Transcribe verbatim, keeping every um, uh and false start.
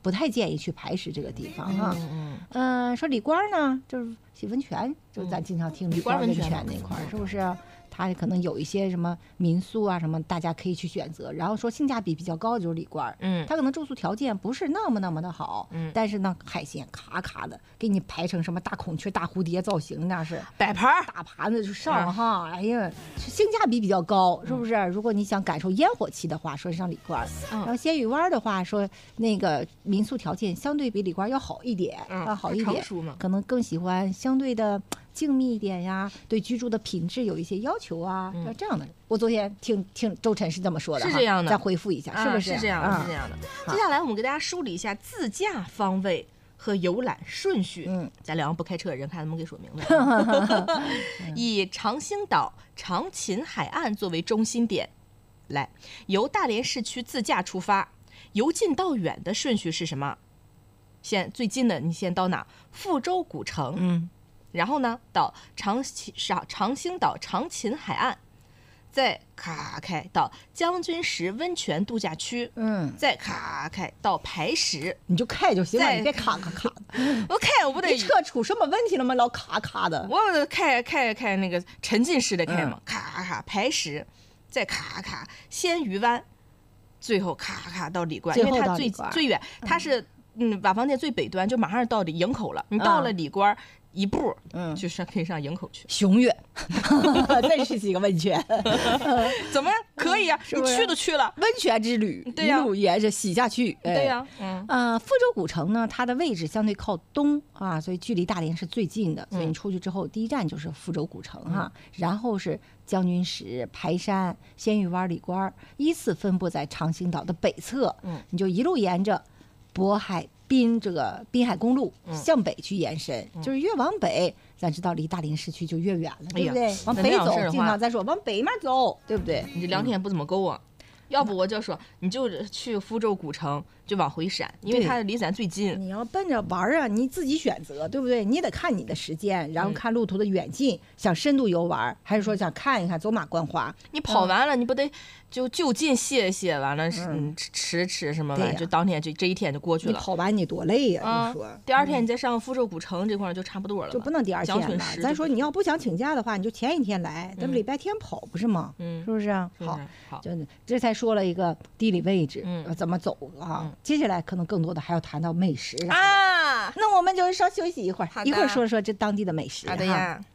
不太建议去排石这个地方哈。嗯嗯。呃，说李官呢，就是洗温泉，就是咱经常听李官温泉那块儿，是不是？它可能有一些什么民宿啊什么，大家可以去选择。然后说性价比比较高的就是李官，嗯，它可能住宿条件不是那么那么的好，嗯，但是呢海鲜咔咔的给你排成什么大孔雀、大蝴蝶造型，那是摆盘大盘子就上哈，哎呀，性价比比较高，是不是？如果你想感受烟火气的话，说上李官。然后仙屿湾的话，说那个民宿条件相对比李官要好一点，要好一点，可能更喜欢相对的静谧一点呀，对居住的品质有一些要求啊，嗯、这样的。我昨天听听周晨是这么说的， 是这样的。 再回复一下，啊、是不是？ 是这样的，啊、是这样的。接下来我们给大家梳理一下自驾方位和游览顺序。嗯，咱两个不开车的人看他们给说明白。以长兴岛、长秦海岸作为中心点，来由大连市区自驾出发，由近到远的顺序是什么？先最近的，你先到哪？富州古城。嗯。然后呢，到长秦长兴岛长秦海岸，再咔开到将军石温泉度假区，嗯，再咔开到排石， 你就开就行了，你别咔咔咔。 我开我不得， 你车出什么问题了吗？老咔咔的。 我开开开那个沉浸式的开嘛，咔咔咔排石，再咔咔鲜鱼湾，最后咔咔到李官，因为它最最远，它是嗯瓦房店最北端，就马上到营口了。你到了李官。一步，嗯，就是可以上营口去。 雄远，真是几个温泉， 怎么样？可以啊，你去都去了， 温泉之旅， 对呀， 一路沿着洗下去， 对呀，嗯， 呃，富州古城呢，它的位置相对靠东啊，所以距离大连是最近的，所以你出去之后，第一站就是富州古城哈，然后是将军石、排山、鲜芋湾、李官，依次分布在长兴岛的北侧，嗯，你就一路沿着渤海。滨这个滨海公路向北去延伸，嗯、就是越往北，咱知道离大连市区就越远了，对不对？哎、往北走，经常咱说往北面走，对不对？ 你这两天不怎么够啊，嗯、要不我就说你就去福州古城，就往回闪，因为它离咱最近。 你要奔着玩啊，你自己选择，对不对？你得看你的时间，然后看路途的远近，嗯、想深度游玩，还是说想看一看走马观花？ 你跑完了，嗯、你不得？就就近歇歇，完了嗯吃吃什么完，就当天就这一天就过去了。 你跑完你多累呀！你说， 第二天你再上福州古城这块就差不多了。 就不能第二天了。咱说你要不想请假的话，你就前一天来，咱们礼拜天跑不是吗？嗯，是不是？好，好，就这才说了一个地理位置，怎么走啊？接下来可能更多的还要谈到美食啊。那我们就稍休息一会儿，一会儿说说这当地的美食。 好的呀。